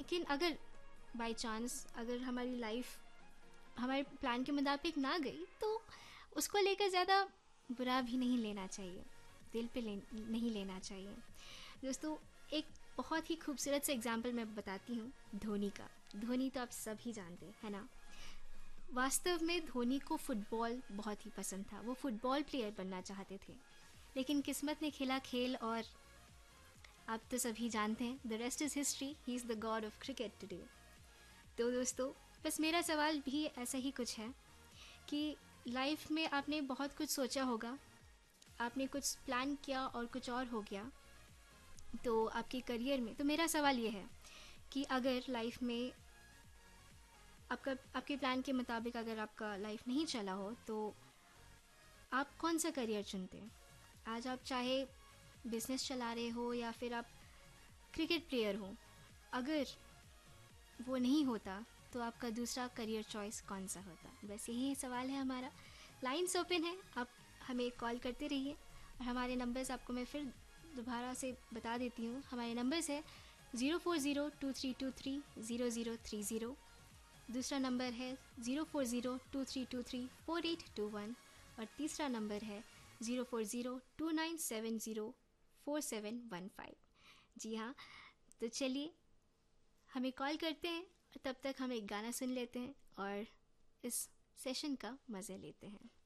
लेकिन अगर by chance अगर हमारी लाइफ हमारे प्लान के मुताबिक ना गई तो उसको लेकर ज़्यादा बुरा भी नहीं लेना चाहिए, दिल पे नहीं लेना चाहिए। दोस्तों, एक बहुत ही खूबसूरत सा एग्जाम्पल मैं बताती हूँ धोनी का। धोनी तो आप सभी जानते हैं, है ना। वास्तव में धोनी को फुटबॉल बहुत ही पसंद था, वो फुटबॉल प्लेयर बनना चाहते थे, लेकिन किस्मत ने खेला खेल और आप तो सभी जानते हैं, the rest is history, he is the God of cricket today. तो दोस्तों, बस मेरा सवाल भी ऐसा ही कुछ है कि लाइफ में आपने बहुत कुछ सोचा होगा, आपने कुछ प्लान किया और कुछ और हो गया, तो आपके करियर में, तो मेरा सवाल ये है कि अगर लाइफ में आपके प्लान के मुताबिक अगर आपका लाइफ नहीं चला हो तो आप कौन सा करियर चुनते हैं? आज आप चाहे बिजनेस चला रहे हो या फिर आप क्रिकेट प्लेयर हो, अगर वो नहीं होता तो आपका दूसरा करियर चॉइस कौन सा होता? बस यही सवाल है हमारा। लाइन्स ओपन है, आप हमें कॉल करते रहिए और हमारे नंबर्स आपको मैं फिर दोबारा से बता देती हूँ। हमारे नंबर्स है 040232300030, दूसरा नंबर है 04023234 और तीसरा नंबर है 04029704 जी हाँ, तो चलिए हमें कॉल करते हैं और तब तक हम एक गाना सुन लेते हैं और इस सेशन का मज़े लेते हैं।